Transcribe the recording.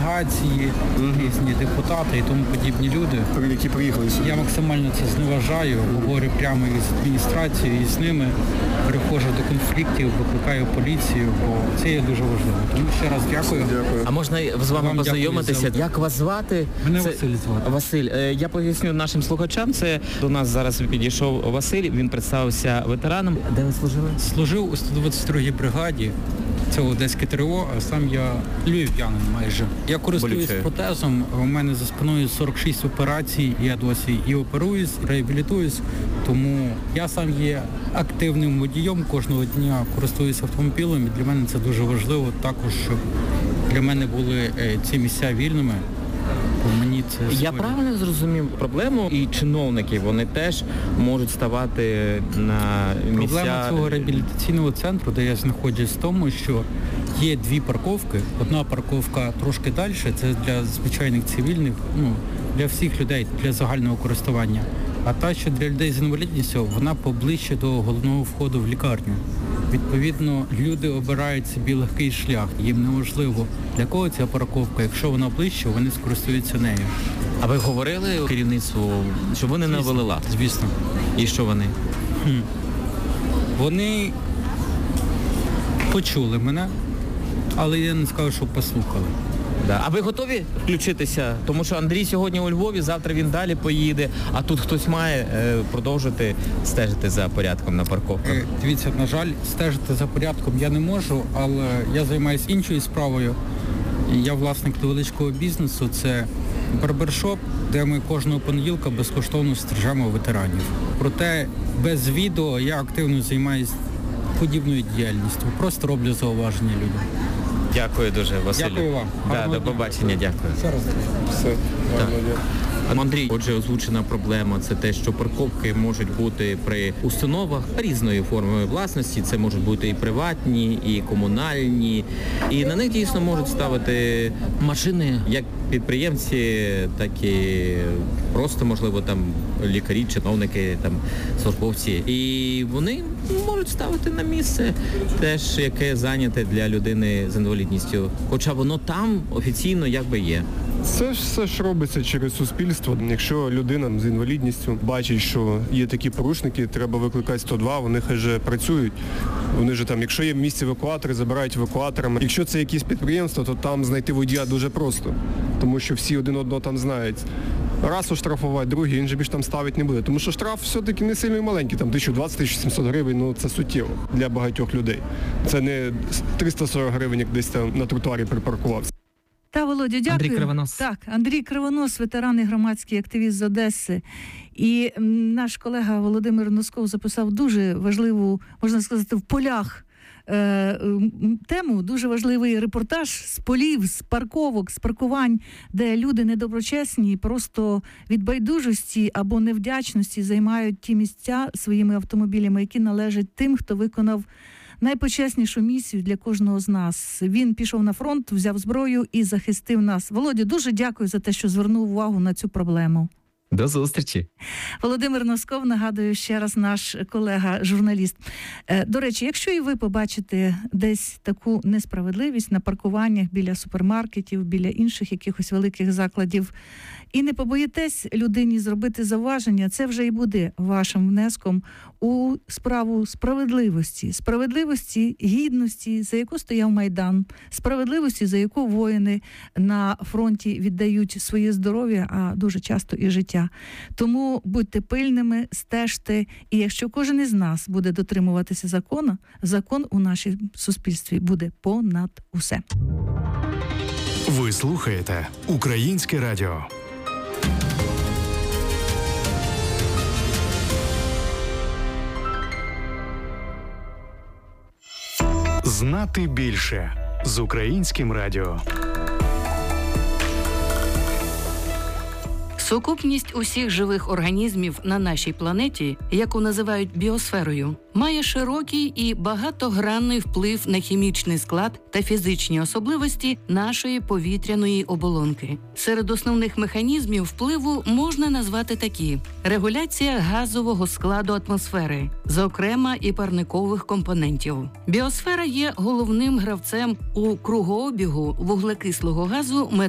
делегації, різні депутати і тому подібні люди, які приїхали сюди. Я максимально це зневажаю, говорю прямо із адміністрацією, і з ними переходжу до конфліктів, викликаю поліцію, бо це є дуже важливо. Тому ще раз дякую. А можна з вами познайомитися? Як вас звати? Мене Василь звати. Василь, я поясню нашим слухачам, це до нас зараз підійшов Василь, він представився ветераном. Де ви служили? Служив у 122-й бригаді. Це Одеське ТРО, а сам я львів'янин майже. Я користуюсь протезом, у мене за спиною 46 операцій, я досі і оперуюсь, і реабілітуюсь, тому я сам є активним водієм, кожного дня користуюсь автомобілем, і для мене це дуже важливо також, щоб для мене були ці місця вільними. Мені це я правильно зрозумів проблему, і чиновники, вони теж можуть ставати на місця... Проблема цього реабілітаційного центру, де я знаходжусь, в тому, що є дві парковки. Одна парковка трошки далі, це для звичайних цивільних, для всіх людей, для загального користування. А та, що для людей з інвалідністю, вона поближче до головного входу в лікарню. Відповідно, люди обирають собі легкий шлях. Їм неможливо, для кого ця парковка. Якщо вона ближче, вони скористуються нею. А ви говорили керівництву, що вони навели лад? Звісно. І що вони? Вони почули мене, але я не скажу, що послухали. Да. А ви готові включитися? Тому що Андрій сьогодні у Львові, завтра він далі поїде, а тут хтось має продовжити стежити за порядком на парковках. Дивіться, на жаль, стежити за порядком я не можу, але я займаюся іншою справою. Я власник невеличкого бізнесу, це барбершоп, де ми кожного понеділка безкоштовно стрижемо ветеранів. Проте без відео я активно займаюся подібною діяльністю, просто роблю зауваження людям. Дякую дуже, Василю. Дякую вам. До побачення, дякую. Ще раз. Все. Андрій, отже, озвучена проблема – це те, що парковки можуть бути при установах різної форми власності. Це можуть бути і приватні, і комунальні. І на них дійсно можуть ставити машини як підприємці, так і просто, можливо, там лікарі, чиновники, там службовці. І вони можуть ставити на місце теж, яке зайняте для людини з інвалідністю. Хоча воно там офіційно якби є. Це все ж робиться через суспільство. Якщо людина з інвалідністю бачить, що є такі порушники, треба викликати 102, вони хай же працюють. Вони ж там, якщо є в місці евакуатори, забирають евакуаторами. Якщо це якісь підприємства, то там знайти водія дуже просто, тому що всі один одного там знають. Раз оштрафувати, другий, він же більш там ставити не буде. Тому що штраф все-таки не сильно і маленький, там 1020-1700 гривень, це суттєво для багатьох людей. Це не 340 гривень, як десь там на тротуарі припаркувався. Та, Володя, дякую. Андрій Кривонос. Так, Андрій Кривонос, ветеран і громадський активіст з Одеси. І наш колега Володимир Носков записав дуже важливу, можна сказати, в полях тему, дуже важливий репортаж з полів, з парковок, з паркувань, де люди недоброчесні, просто від байдужості або невдячності займають ті місця своїми автомобілями, які належать тим, хто виконав найпочеснішу місію для кожного з нас. Він пішов на фронт, взяв зброю і захистив нас. Володя, дуже дякую за те, що звернув увагу на цю проблему. До зустрічі. Володимир Носков, нагадую ще раз, наш колега-журналіст. До речі, якщо і ви побачите десь таку несправедливість на паркуваннях біля супермаркетів, біля інших якихось великих закладів, і не побоїтесь людині зробити зауваження, це вже і буде вашим внеском у справу справедливості. Справедливості, гідності, за яку стояв Майдан. Справедливості, за яку воїни на фронті віддають своє здоров'я, а дуже часто і життя. Тому будьте пильними, стежте, і якщо кожен із нас буде дотримуватися закону, закон у нашому суспільстві буде понад усе. Ви слухаєте Українське радіо. Знати більше з Українським радіо. Сукупність усіх живих організмів на нашій планеті, яку називають біосферою, має широкий і багатогранний вплив на хімічний склад та фізичні особливості нашої повітряної оболонки. Серед основних механізмів впливу можна назвати такі: регуляція газового складу атмосфери, зокрема і парникових компонентів. Біосфера є головним гравцем у кругообігу вуглекислого газу